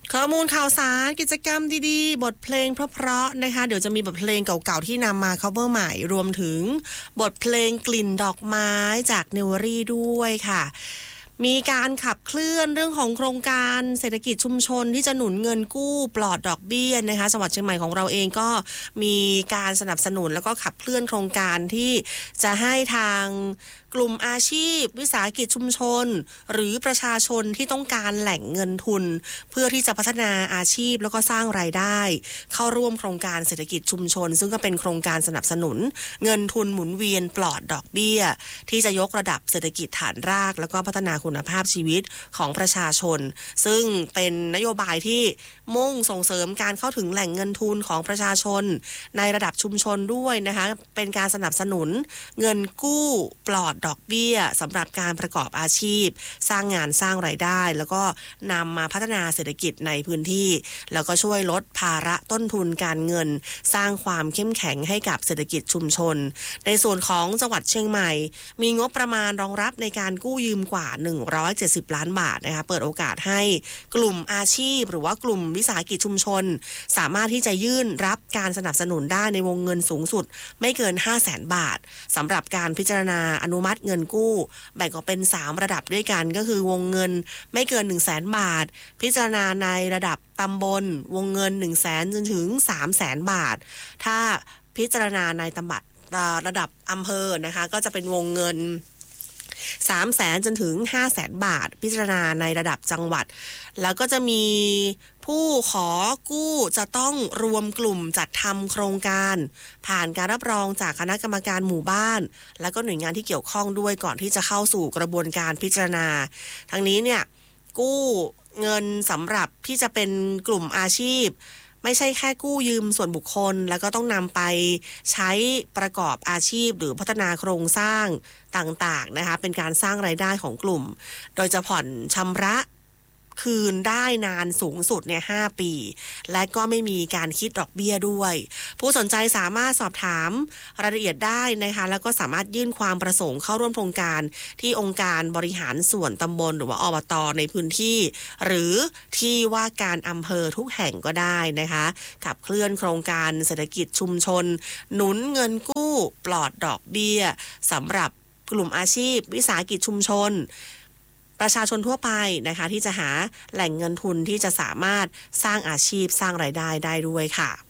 ข้อมูลข่าวสารกิจกรรมดีๆบทเพลงเพราะๆนะคะเดี๋ยวจะมีบทเพลงเก่าๆที่นำมา cover ใหม่รวมถึงบทเพลงกลิ่นดอกไม้จากเนวอรี่ด้วยค่ะมีการขับเคลื่อนเรื่องของโครงการเศรษฐกิจชุมชนที่จะหนุนเงินกู้ปลอดดอกเบี้ยนะคะจังหวัดเชียงใหม่ของเราเองก็มีการสนับสนุนแล้วก็ขับเคลื่อนโครงการที่จะให้ทางกลุ่มอาชีพวิสาหกิจชุมชนหรือประชาชนที่ต้องการแหล่งเงินทุนเพื่อที่จะพัฒนาอาชีพแล้วก็สร้างรายได้เข้าร่วมโครงการเศรษฐกิจชุมชนซึ่งก็เป็นโครงการสนับสนุนเงินทุนหมุนเวียนปลอดดอกเบี้ยที่จะยกระดับเศรษฐกิจฐานรากแล้วก็พัฒนาคุณภาพชีวิตของประชาชนซึ่งเป็นนโยบายที่มุ่งส่งเสริมการเข้าถึงแหล่งเงินทุนของประชาชนในระดับชุมชนด้วยนะคะเป็นการสนับสนุนเงินกู้ปลอดดอกเบี้ยสำหรับการประกอบอาชีพสร้างงานสร้างรายได้แล้วก็นำมาพัฒนาเศรษฐกิจในพื้นที่แล้วก็ช่วยลดภาระต้นทุนการเงินสร้างความเข้มแข็งให้กับเศรษฐกิจชุมชนในส่วนของจังหวัดเชียงใหม่มีงบประมาณรองรับในการกู้ยืมกว่า170ล้านบาทนะคะเปิดโอกาสให้กลุ่มอาชีพหรือว่ากลุ่มวิสาหกิจชุมชนสามารถที่จะยื่นรับการสนับสนุนได้ในวงเงินสูงสุดไม่เกิน 500,000 บาทสำหรับการพิจารณาอนุมัติเงินกู้แบ่งออกเป็น3ระดับด้วยกันก็คือวงเงินไม่เกิน 100,000 บาทพิจารณาในระดับตำบลวงเงิน 100,000 จนถึง 300,000 บาทถ้าพิจารณาในตำบลระดับอำเภอนะคะก็จะเป็นวงเงิน300,000 จนถึง 500,000 บาทพิจารณาในระดับจังหวัดแล้วก็จะมีผู้ขอกู้จะต้องรวมกลุ่มจัดทำโครงการผ่านการรับรองจากคณะกรรมการหมู่บ้านแล้วก็หน่วยงานที่เกี่ยวข้องด้วยก่อนที่จะเข้าสู่กระบวนการพิจารณาทั้งนี้เนี่ยกู้เงินสำหรับที่จะเป็นกลุ่มอาชีพไม่ใช่แค่กู้ยืมส่วนบุคคลแล้วก็ต้องนำไปใช้ประกอบอาชีพหรือพัฒนาโครงสร้างต่างๆนะคะเป็นการสร้างรายได้ของกลุ่มโดยจะผ่อนชำระคืนได้นานสูงสุดเนี่ย5 ปีและก็ไม่มีการคิดดอกเบี้ยด้วยผู้สนใจสามารถสอบถามรายละเอียดได้นะคะแล้วก็สามารถยื่นความประสงค์เข้าร่วมโครงการที่องค์การบริหารส่วนตำบลหรือว่าอบต.ในพื้นที่หรือที่ว่าการอำเภอทุกแห่งก็ได้นะคะขับเคลื่อนโครงการเศรษฐกิจชุมชนหนุนเงินกู้ปลอดดอกเบี้ยสำหรับกลุ่มอาชีพวิสาหกิจชุมชนประชาชนทั่วไปนะคะที่จะหาแหล่งเงินทุนที่จะสามารถสร้างอาชีพสร้างรายได้ได้ด้วยค่ะ